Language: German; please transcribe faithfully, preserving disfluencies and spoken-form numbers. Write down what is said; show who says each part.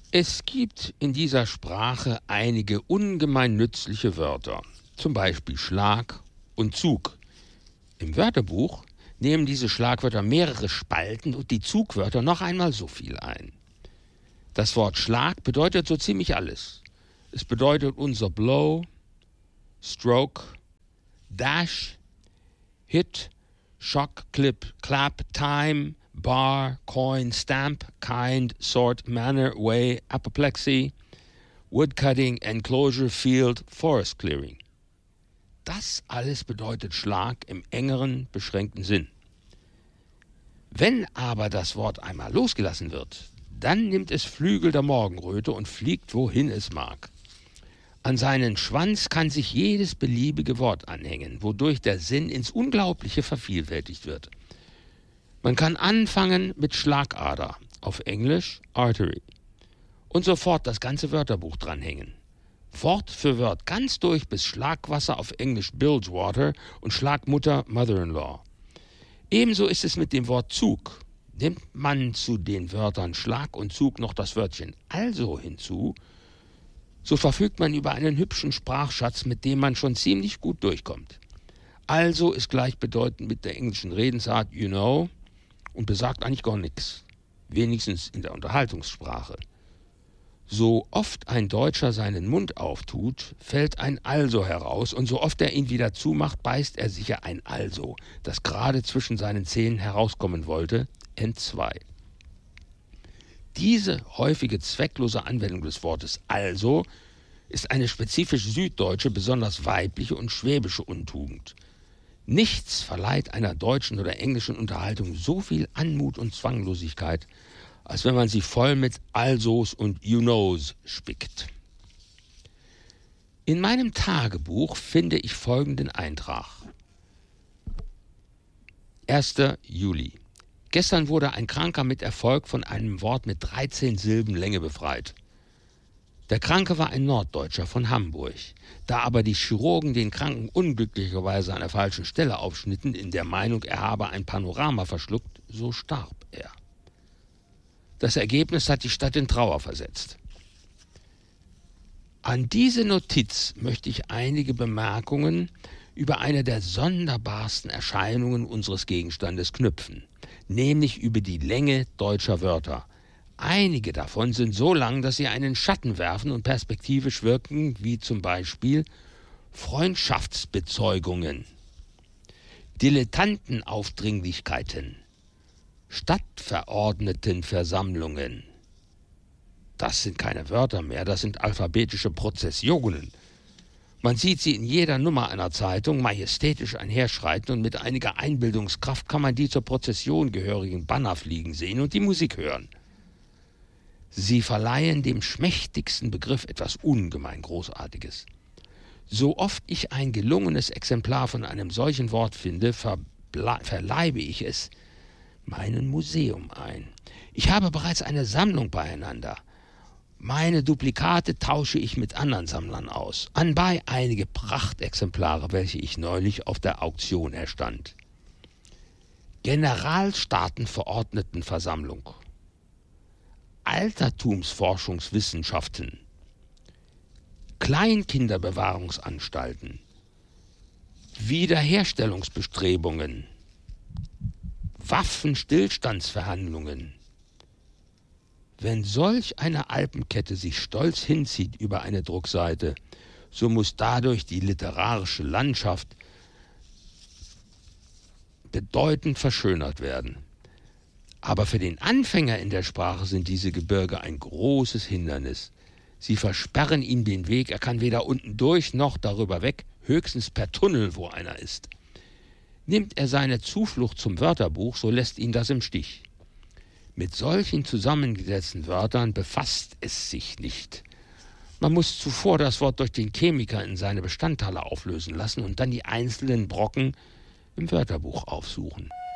Speaker 1: Es gibt in dieser Sprache einige ungemein nützliche Wörter, zum Beispiel Schlag und Zug. Im Wörterbuch nehmen diese Schlagwörter mehrere Spalten und die Zugwörter noch einmal so viel ein. Das Wort Schlag bedeutet so ziemlich alles. Es bedeutet unser Blow, Stroke, Dash, Hit, Shock, Clip, Clap, Time, Bar, Coin, Stamp, Kind, Sort, Manner, Way, Apoplexy, Woodcutting, Enclosure, Field, Forest Clearing. Das alles bedeutet Schlag im engeren, beschränkten Sinn. Wenn aber das Wort einmal losgelassen wird, dann nimmt es Flügel der Morgenröte und fliegt, wohin es mag. An seinen Schwanz kann sich jedes beliebige Wort anhängen, wodurch der Sinn ins Unglaubliche vervielfältigt wird. Man kann anfangen mit Schlagader, auf Englisch Artery, und sofort das ganze Wörterbuch dranhängen. Wort für Wort ganz durch bis Schlagwasser, auf Englisch Bilgewater, und Schlagmutter Mother-in-law. Ebenso ist es mit dem Wort Zug. Nimmt man zu den Wörtern Schlag und Zug noch das Wörtchen also hinzu, so verfügt man über einen hübschen Sprachschatz, mit dem man schon ziemlich gut durchkommt. Also ist gleichbedeutend mit der englischen Redensart you know und besagt eigentlich gar nichts, wenigstens in der Unterhaltungssprache. So oft ein Deutscher seinen Mund auftut, fällt ein Also heraus, und so oft er ihn wieder zumacht, beißt er sicher ein Also, das gerade zwischen seinen Zähnen herauskommen wollte, entzwei. Diese häufige zwecklose Anwendung des Wortes also ist eine spezifisch süddeutsche, besonders weibliche und schwäbische Untugend. Nichts verleiht einer deutschen oder englischen Unterhaltung so viel Anmut und Zwanglosigkeit, als wenn man sie voll mit Alsos und You knows spickt. In meinem Tagebuch finde ich folgenden Eintrag. erster Juli. Gestern wurde ein Kranker mit Erfolg von einem Wort mit dreizehn Silben Länge befreit. Der Kranke war ein Norddeutscher von Hamburg. Da aber die Chirurgen den Kranken unglücklicherweise an der falschen Stelle aufschnitten, in der Meinung, er habe ein Panorama verschluckt, so starb er. Das Ergebnis hat die Stadt in Trauer versetzt. An diese Notiz möchte ich einige Bemerkungen über eine der sonderbarsten Erscheinungen unseres Gegenstandes knüpfen, nämlich über die Länge deutscher Wörter. Einige davon sind so lang, dass sie einen Schatten werfen und perspektivisch wirken, wie zum Beispiel Freundschaftsbezeugungen, Dilettantenaufdringlichkeiten, Stadtverordnetenversammlungen. Das sind keine Wörter mehr, das sind alphabetische Prozessionen. Man sieht sie in jeder Nummer einer Zeitung majestätisch einherschreiten, und mit einiger Einbildungskraft kann man die zur Prozession gehörigen Banner fliegen sehen und die Musik hören. Sie verleihen dem schmächtigsten Begriff etwas ungemein Großartiges. So oft ich ein gelungenes Exemplar von einem solchen Wort finde, verleibe ich es meinem Museum ein. Ich habe bereits eine Sammlung beieinander. Meine Duplikate tausche ich mit anderen Sammlern aus. Anbei einige Prachtexemplare, welche ich neulich auf der Auktion erstand. Generalstaatenverordnetenversammlung, Altertumsforschungswissenschaften, Kleinkinderbewahrungsanstalten, Wiederherstellungsbestrebungen, Waffenstillstandsverhandlungen. Wenn solch eine Alpenkette sich stolz hinzieht über eine Druckseite, so muss dadurch die literarische Landschaft bedeutend verschönert werden. Aber für den Anfänger in der Sprache sind diese Gebirge ein großes Hindernis. Sie versperren ihm den Weg, er kann weder unten durch noch darüber weg, höchstens per Tunnel, wo einer ist. Nimmt er seine Zuflucht zum Wörterbuch, so lässt ihn das im Stich. Mit solchen zusammengesetzten Wörtern befasst es sich nicht. Man muss zuvor das Wort durch den Chemiker in seine Bestandteile auflösen lassen und dann die einzelnen Brocken im Wörterbuch aufsuchen.